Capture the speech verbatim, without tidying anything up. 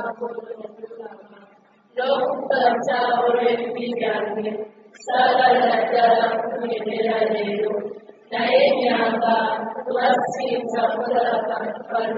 लोक percayaannya segala jalan menyediakan itu naiknya apa masih sampai